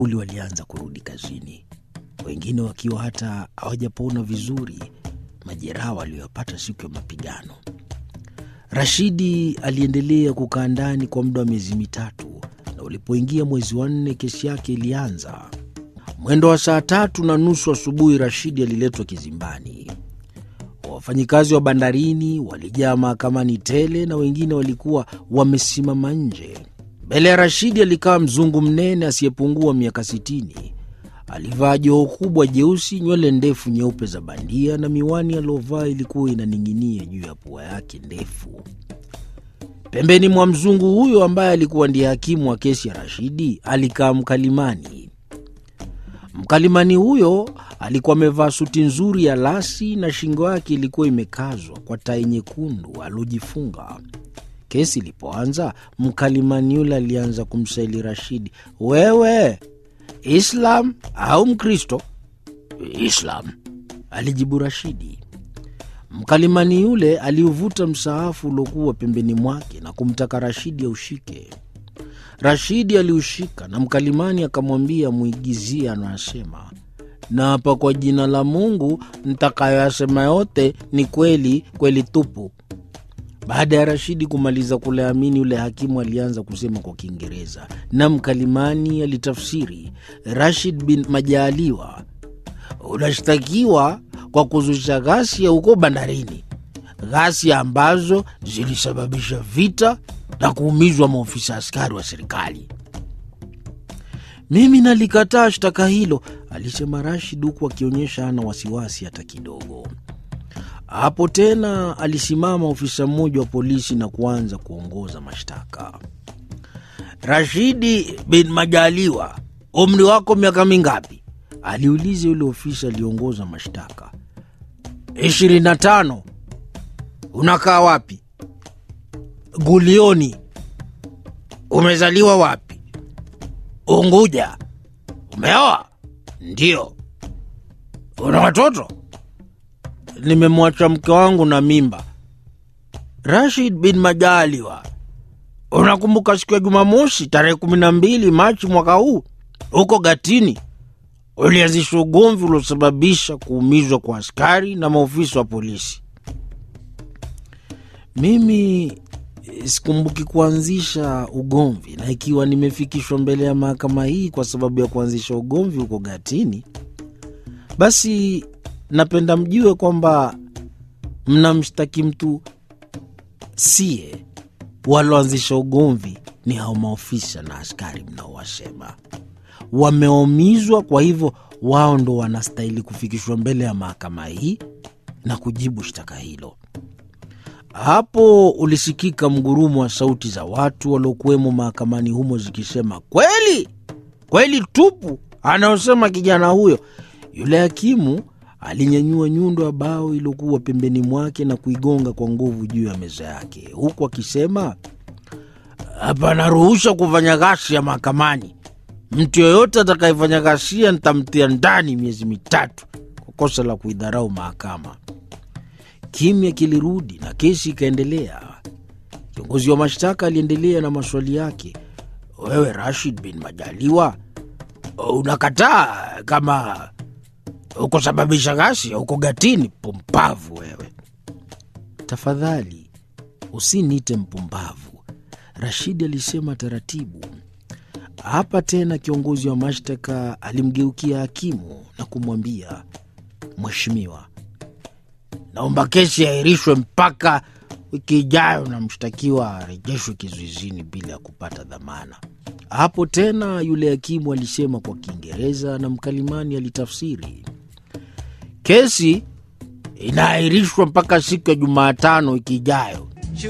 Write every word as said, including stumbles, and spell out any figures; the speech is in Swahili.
uli walianza kurudi kazini, wengine wakiwa hata hawajapona vizuri majeraha waliyopata siku ya mapigano. Rashidi aliendelea kukaa ndani kwa muda wa miezi mitatu, na ulipoingia mwezi wa nne kesi yake ilianza. Mwendo wa saa tatu na nusu asubuhi Rashidi aliletwa kizimbani. Wafanyikazi wa bandarini walijaa mahakamani tele, na wengine walikuwa wamesimama nje. Mbele ya Rashidi alikaa mzungu mnene asiyepungua miaka sitini. Alivaa joho kubwa jeusi, nywele ndefu nyeupe za bandia, na miwani aliovaa ilikuwa inaning'inia juu ya pua yake ndefu. Pembeni mwa mzungu huyo, ambaye alikuwa ndiye hakimu wa kesi ya Rashidi, alikaa mkalimani. Mkalimani huyo alikuwa amevaa suti nzuri ya lasi, na shingo yake ilikuwa imekazwa kwa tai nyekundu alojifunga. Kesi ilipoanza, mkalimani yule alianza kumsaili Rashidi, "Wewe Islam au Mkristo?" "Islam," alijibu Rashidi. Mkalimani yule aliuvuta msahafu uliokuwa pembeni mwake na kumtaka Rashidi aushike. Rashidi aliushika, na mkalimani akamwambia muigizie anasema, "Na hapa kwa jina la Mungu nitakayoyasema yote ni kweli kweli tupu." Baada ya Rashidi kumaliza kuleamini, yule hakimu alianza kusema kwa Kiingereza, na mkalimani alitafsiri. "Rashid bin Majaliwa, unashtakiwa kwa kuzusha ghasia huko bandarini, ghasia ambazo zilisababisha vita na kuumizwa maofisa askari wa serikali." "Mimi nalikataa shtaka hilo," alisema Rashid, huku akionyesha hana wasiwasi hata kidogo. Hapo tena alisimama ofisa mmoja wa polisi na kuanza kuongoza mashtaka. "Rashidi bin Majaliwa, umri wako miaka mingapi?" aliuliza yule ofisa aliongoza mashtaka. ishirini na tano. "Unakaa wapi?" "Gulioni." "Umezaliwa wapi?" "Unguja." "Umeoa?" "Ndio." "Una watoto?" "Nimemwacha mke wangu na mimba." "Rashid bin Majaliwa, unakumbuka siku ya Jumamosi tarehe kumi na mbili Machi mwaka huu huko Gatini ulianzisha ugomvi uliosababisha kuumizwa kwa askari na maofisa wa polisi?" "Mimi sikumbuki kuanzisha ugomvi, na ikiwa nimefikishwa mbele ya mahakama hii kwa sababu ya kuanzisha ugomvi huko Gatini, basi napenda mjue kwamba mnamshtaki mtu siye. Waloanzisha ugomvi ni hao maofisa na askari mnaowasema. Wameumizwa, kwa hivyo wao ndo wanastahili kufikishwa mbele ya mahakama hii na kujibu shtaka hilo." Hapo ulisikika mgurumo wa sauti za watu waliokuwemo mahakamani humo zikisema, "Kweli kweli tupu anaosema kijana huyo." Yule hakimu alinyanyua nyundo ya bao iliyokuwa pembeni mwake na kuigonga kwa nguvu juu ya meza yake, huku akisema, "Hapana ruhusa kufanya ghasia mahakamani. Mtu yoyote atakayefanya ghasia nitamtia ndani miezi mitatu kwa kosa la kuidharau mahakama." Kimya kilirudi na kesi ikaendelea. Kiongozi wa mashtaka aliendelea na maswali yake, "Wewe Rashid bin Majaliwa, unakataa kama ukosababisha ghasia huko Gatini?" "Pumbavu wewe." "Tafadhali usiniite mpumbavu," Rashidi alisema taratibu. Hapa tena kiongozi wa mashtaka alimgeukia hakimu na kumwambia, "Mheshimiwa, naomba kesi iahirishwe mpaka wiki ijayo na mshtakiwa arejeshwe kizuizini bila ya kupata dhamana." Hapo tena yule hakimu alisema kwa Kiingereza na mkalimani alitafsiri, "Kesi inaahirishwa mpaka siku ya Jumatano wiki ijayo